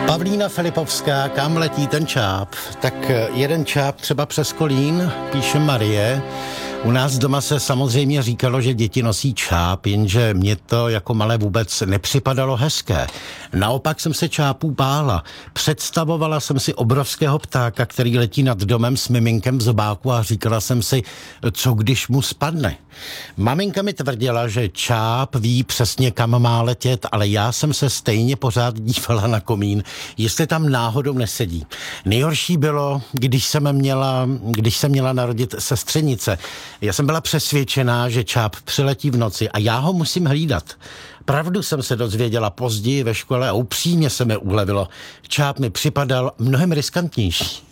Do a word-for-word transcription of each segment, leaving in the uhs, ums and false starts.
Pavlína Filipovská, kam letí ten čáp? Tak jeden čáp třeba přes Kolín, píše Marie. U nás doma se samozřejmě říkalo, že děti nosí čáp, jenže mě to jako malé vůbec nepřipadalo hezké. Naopak jsem se čápů bála. Představovala jsem si obrovského ptáka, který letí nad domem s miminkem v zobáku a říkala jsem si, co když mu spadne. Maminka mi tvrdila, že čáp ví přesně, kam má letět, ale já jsem se stejně pořád dívala na komín, jestli tam náhodou nesedí. Nejhorší bylo, když jsem měla, když jsem měla narodit sestřenice. Já jsem byla přesvědčená, že čáp přiletí v noci a já ho musím hlídat. Pravdu jsem se dozvěděla později ve škole a upřímně se mi ulevilo. Čáp mi připadal mnohem riskantnější.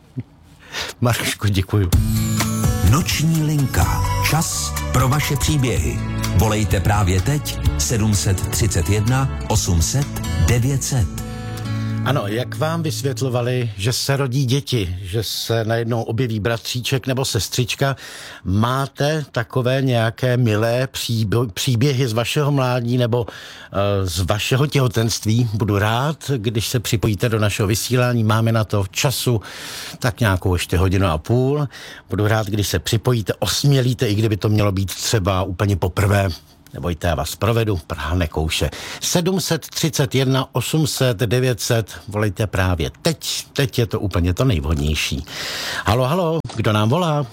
Marško, děkuju. Noční linka. Čas pro vaše příběhy. Volejte právě teď sedm tři jedna osm set devět set. Ano, jak vám vysvětlovali, že se rodí děti, že se najednou objeví bratříček nebo sestřička, máte takové nějaké milé příběhy z vašeho mládí nebo uh, z vašeho těhotenství? Budu rád, když se připojíte do našeho vysílání, máme na to času tak nějakou ještě hodinu a půl. Budu rád, když se připojíte, osmělíte, i kdyby to mělo být třeba úplně poprvé. Nebojte, já vás provedu, Praha nekouše. sedm tři jedna osm set devět set, volejte právě teď, teď je to úplně to nejvhodnější. Halo, halo, kdo nám volá?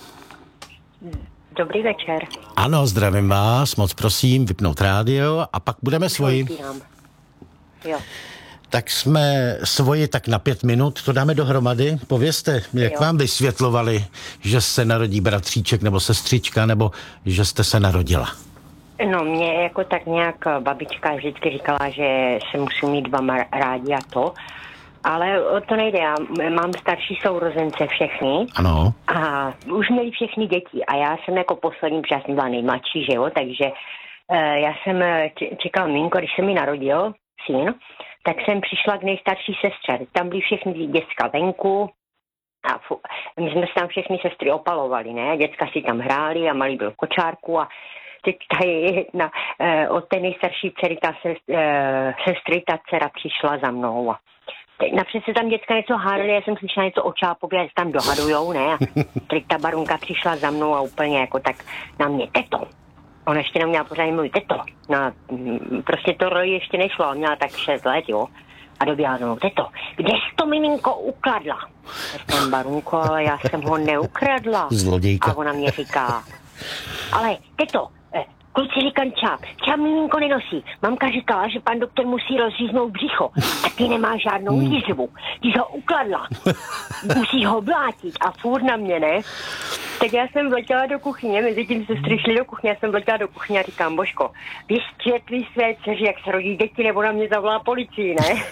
Dobrý večer. Ano, zdravím vás, moc prosím, vypnout rádio a pak budeme svoji. Jo. Tak jsme svoji tak na pět minut, to dáme dohromady. Povězte, jak jo. vám vysvětlovali, že se narodí bratříček nebo sestřička, nebo že jste se narodila? No, mě jako tak nějak babička vždycky říkala, že se musí mít dva rádi a to, ale o to nejde, já mám starší sourozence všechny. Ano. A už měli všechny děti a já jsem jako poslední, protože já jsem byla nejmladší, že jo, takže uh, já jsem čekala minko, když se mi narodil syn, tak jsem přišla k nejstarší sestře, tam byly všechny děcka venku a fu, my jsme se tam všechny sestry opalovali, ne, děcka si tam hráli a malý byl v kočárku a teď tady jedna, eh, od té nejstarší dcery, ta sest, eh, sestry, ta dcera přišla za mnou. A napřed se tam děcka něco hádali, já jsem slyšela něco o čápově, já se tam dohadujou, ne? A teď ta barunka přišla za mnou a úplně jako tak na mě, teto. Ona ještě na mě pořádně mluví, teto. No, prostě to roj ještě nešlo, ona měla tak šest let, jo. A doběhla za mnou, teto, kde jsi to miminko ukradla? Říkám, barunko, ale já jsem ho neukradla. Zlodějka. A ona mě říká, ale teto, kluci říkám čáp, čáp miminko nenosí. Mamka říkala, že pan doktor musí rozříznout břicho. Tak ty nemá žádnou jízvu. Ty jsi ho ukladla. Musíš ho blátit. A furt na mě, ne? Tak já jsem vletěla do kuchyně, mezi tím se šli do kuchyně, já jsem vletěla do kuchyně a říkám, Božko, vysvětlí své dceři, jak se rodí děti, nebo na mě zavolá policii, ne?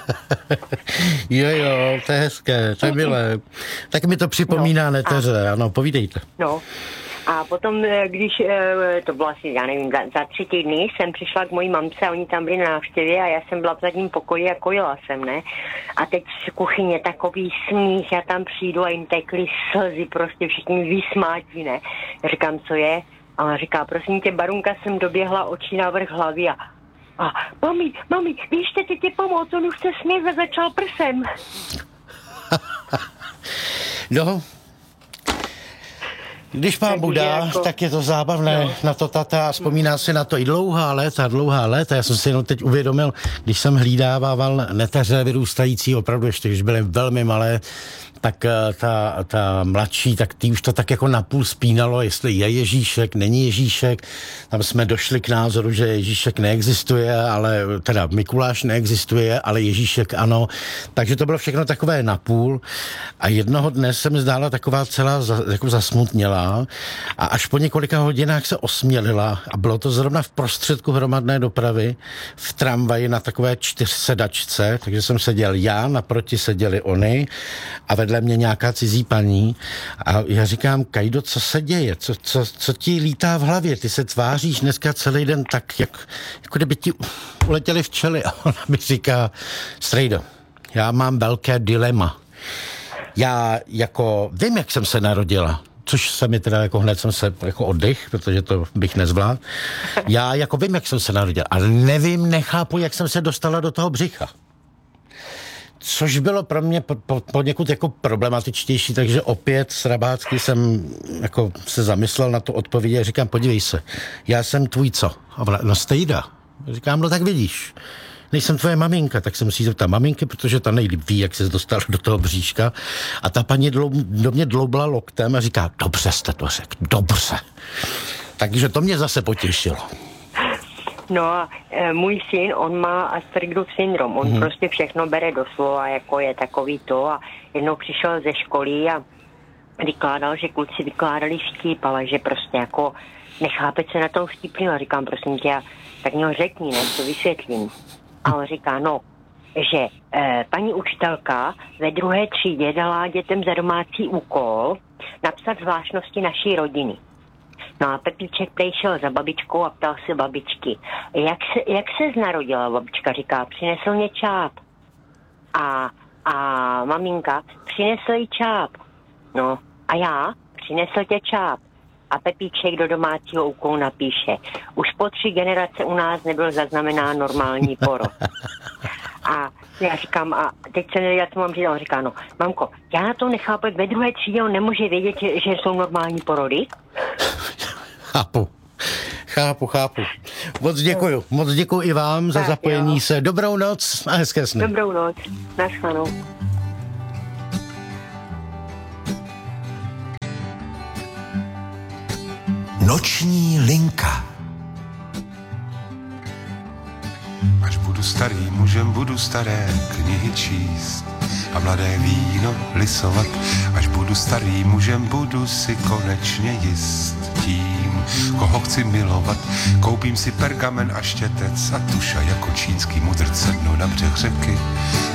jo, jo, to je hezké, to je milé. Tak mi to připomíná no, neteře, a... ano, povídejte. No. A potom, když, to bylo asi, já nevím, za, za tři týdny jsem přišla k mojí mamce a oni tam byli na návštěvě a já jsem byla v zadním pokoji a kojila jsem, ne? A teď z kuchyně takový smích, já tam přijdu a jim tekly slzy, prostě všichni vysmátí, ne? Já říkám, co je? A ona říká, prosím tě, barunka, jsem doběhla očí na vrch hlavy a a mami, mami, běžte, ty tě pomoct, on už se smět a začal prsem. No, když pán Buda, jako... tak je to zábavné, no. Na to tata, vzpomíná si na to i dlouhá léta, dlouhá léta. Já jsem si jenom teď uvědomil, když jsem hlídával neteře vyrůstající, opravdu ještě, když byly velmi malé, tak ta, ta mladší, tak tý už to tak jako napůl spínalo, jestli je Ježíšek, není Ježíšek. Tam jsme došli k názoru, že Ježíšek neexistuje, ale teda Mikuláš neexistuje, ale Ježíšek ano. Takže to bylo všechno takové napůl. A jednoho dne jsem zdála taková celá jako zasmutnělá a až po několika hodinách se osmělila a bylo to zrovna v prostředku hromadné dopravy v tramvaji na takové čtyřsedačce, takže jsem seděl já, naproti seděli oni a vedle mě nějaká cizí paní a já říkám, Kajdo, co se děje? Co, co, co ti lítá v hlavě? Ty se tváříš dneska celý den tak, jak, jako kdyby ti uletěli včely. A ona mi říká, Strejdo, já mám velké dilema. Já jako vím, jak jsem se narodila, což se mi teda jako hned jsem se jako oddych, protože to bych nezvládl. Já jako vím, jak jsem se narodila, ale nevím, nechápu, jak jsem se dostala do toho břicha. což bylo pro mě po, po, poněkud jako problematičtější, takže opět srabácky jsem jako se zamyslel na to odpovědi a říkám, podívej se, já jsem tvůj co? A ona, no Stejda. Říkám, no tak vidíš, nejsem tvoje maminka, tak se musí zeptat maminky, protože ta nejlíp ví, jak se dostala do toho bříška. A ta paní dlou, do mě dloubla loktem a říká, dobře jste to řekl, dobře. Takže to mě zase potěšilo. No a e, můj syn, on má Aspergerův syndrom, on hmm. prostě všechno bere doslova, jako je takový to a jednou přišel ze školy a vykládal, že kluci vykládali vtip, ale že prostě jako nechápe se na tom vtipným a říkám, prosím tě, tak mě ho řekni, ne, to vysvětlím. A on říká, no, že e, paní učitelka ve druhé třídě dala dětem za domácí úkol napsat zvláštnosti naší rodiny. No a Pepíček prej šel za babičkou a ptal se babičky, jak se, jak se znarodila? Babička říká, přinesl mě čáp. A, a maminka, přinesl jí čáp. No a já, přinesl tě čáp. A Pepíček do domácího úkolu napíše, už po tři generace u nás nebyl zaznamenán normální porod. A já říkám, a teď se nevěděla, co mám říct, on říká, no, mamko, já na to nechápu, ve druhé třídě on nemůže vědět, že, že jsou normální porody. Chápu, chápu, chápu. Moc děkuju, moc děkuju i vám tak, za zapojení jo. se. Dobrou noc a hezké sny. Dobrou noc, naschledanou. Noční linka. Až budu starý mužem, budu staré knihy číst a mladé víno lisovat. Až budu starý mužem, budu si konečně jist tím, koho chci milovat. Koupím si pergamen a štětec a tuša jako čínský mudrc sednu na břeh řeky.